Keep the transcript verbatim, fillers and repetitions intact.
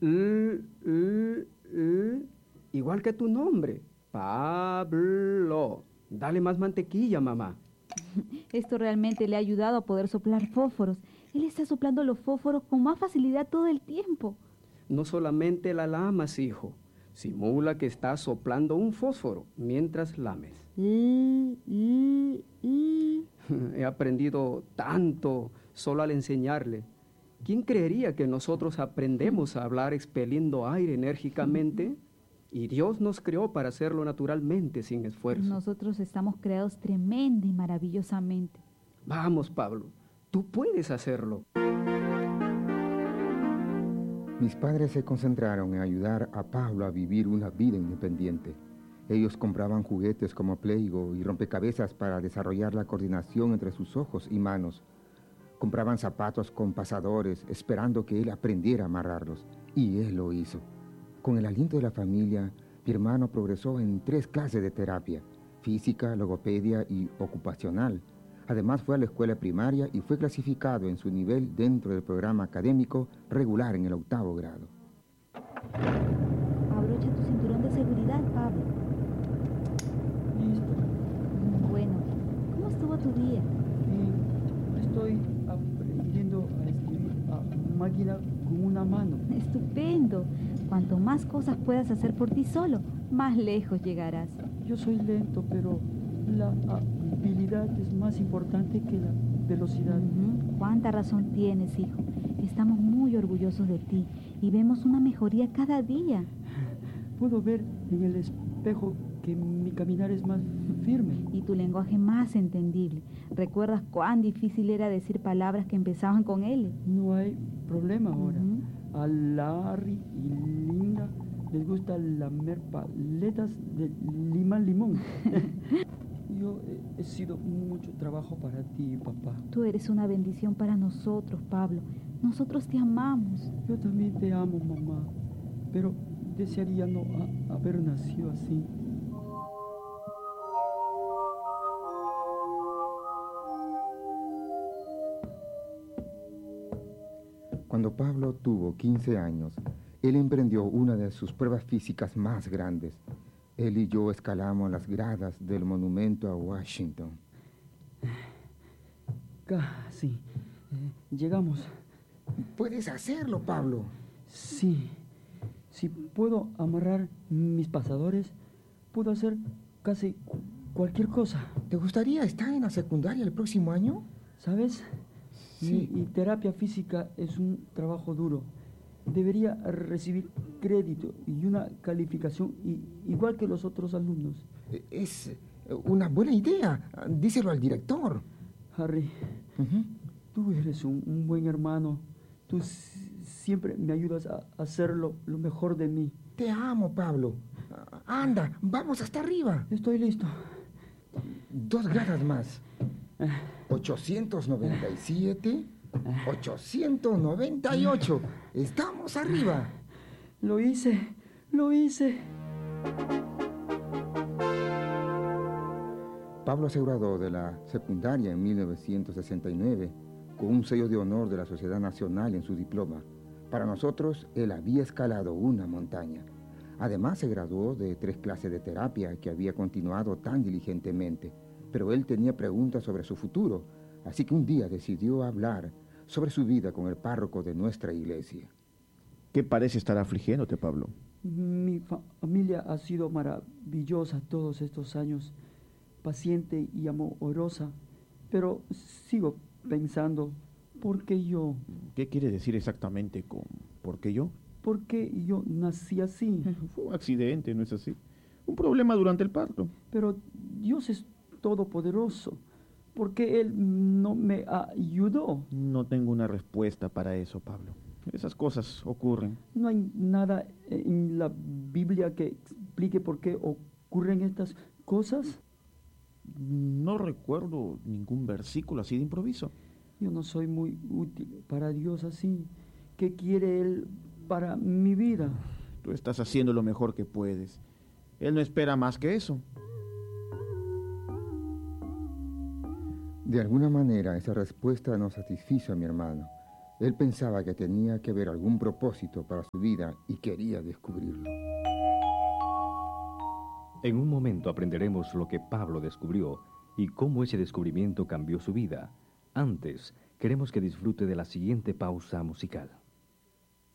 L, L, L, igual que tu nombre, Pablo. Dale más mantequilla, mamá. Esto realmente le ha ayudado a poder soplar fósforos. Él está soplando los fósforos con más facilidad todo el tiempo. No solamente la lamas, hijo. Simula que estás soplando un fósforo mientras lames. L, L, L. He aprendido tanto solo al enseñarle. ¿Quién creería que nosotros aprendemos a hablar expeliendo aire enérgicamente? Y Dios nos creó para hacerlo naturalmente, sin esfuerzo. Nosotros estamos creados tremenda y maravillosamente. Vamos, Pablo, tú puedes hacerlo. Mis padres se concentraron en ayudar a Pablo a vivir una vida independiente. Ellos compraban juguetes como Playgo y rompecabezas para desarrollar la coordinación entre sus ojos y manos. Compraban zapatos con pasadores, esperando que él aprendiera a amarrarlos. Y él lo hizo. Con el aliento de la familia, mi hermano progresó en tres clases de terapia: física, logopedia y ocupacional. Además fue a la escuela primaria y fue clasificado en su nivel dentro del programa académico regular en el octavo grado. Abrocha tu cinturón de seguridad, Pablo. Listo. Bueno, ¿cómo estuvo tu día? Y estoy aprendiendo a escribir a máquina con una mano. Estupendo. Cuanto más cosas puedas hacer por ti solo, más lejos llegarás. Yo soy lento, pero la habilidad es más importante que la velocidad. Uh-huh. Cuánta razón tienes, hijo. Estamos muy orgullosos de ti y vemos una mejoría cada día. Puedo ver en el espejo que mi caminar es más firme. Y tu lenguaje más entendible. ¿Recuerdas cuán difícil era decir palabras que empezaban con L? No hay problema ahora. Uh-huh. A Larry y Linda les gusta lamer paletas de lima limón. Yo he, he sido mucho trabajo para ti, papá. Tú eres una bendición para nosotros, Pablo. Nosotros te amamos. Yo también te amo, mamá, pero desearía no a, haber nacido así. Cuando Pablo tuvo quince años, él emprendió una de sus pruebas físicas más grandes. Él y yo escalamos las gradas del monumento a Washington. Casi. Eh, llegamos. ¿Puedes hacerlo, Pablo? Sí. Si puedo amarrar mis pasadores, puedo hacer casi cualquier cosa. ¿Te gustaría estar en la secundaria el próximo año? ¿Sabes? Sí. Mi, mi terapia física es un trabajo duro. Debería recibir crédito y una calificación y, igual que los otros alumnos. Es una buena idea. Díselo al director. Harry, uh-huh. Tú eres un, un buen hermano. Tú s- siempre me ayudas a hacer lo, lo mejor de mí. Te amo, Pablo. Anda, vamos hasta arriba. Estoy listo. Dos gradas más. ochocientos noventa y siete, ochocientos noventa y ocho. Estamos arriba. Lo hice, lo hice. Pablo se graduó de la secundaria en mil novecientos sesenta y nueve con un sello de honor de la Sociedad Nacional en su diploma. Para nosotros, él había escalado una montaña. Además, se graduó de tres clases de terapia que había continuado tan diligentemente. Pero él tenía preguntas sobre su futuro, así que un día decidió hablar sobre su vida con el párroco de nuestra iglesia. ¿Qué parece estar afligiéndote, Pablo? Mi fa- familia ha sido maravillosa todos estos años, paciente y amorosa, pero sigo pensando, ¿por qué yo? ¿Qué quiere decir exactamente con por qué yo? ¿Por qué yo nací así? Fue un accidente, ¿no es así? Un problema durante el parto. Pero Dios es todopoderoso. ¿Por qué Él no me ayudó? No tengo una respuesta para eso, Pablo. Esas cosas ocurren. No hay nada en la Biblia que explique por qué ocurren estas cosas. No recuerdo ningún versículo así de improviso. Yo no soy muy útil para Dios así. ¿Qué quiere Él para mi vida? Tú estás haciendo lo mejor que puedes. Él no espera más que eso. De alguna manera, esa respuesta no satisfizo a mi hermano. Él pensaba que tenía que haber algún propósito para su vida y quería descubrirlo. En un momento aprenderemos lo que Pablo descubrió y cómo ese descubrimiento cambió su vida. Antes, queremos que disfrute de la siguiente pausa musical.